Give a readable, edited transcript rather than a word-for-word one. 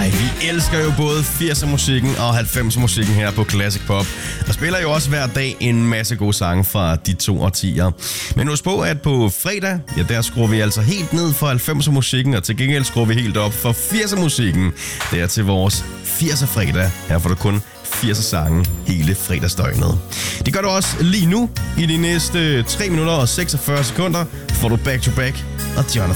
Vi elsker jo både 80'er musikken og 90'er musikken her på Classic Pop. Og spiller jo også hver dag en masse gode sange fra de to årtier. Men husk på, at på fredag, ja, der skruer vi altså helt ned for 90'er musikken, og til gengæld skruer vi helt op for 80'er musikken. Det er til vores 80'er fredag. Her får du kun 80 sange hele fredagsdøgnet. Det gør du også lige nu. I de næste 3 minutter og 46 sekunder får du Back to Back og Jonathan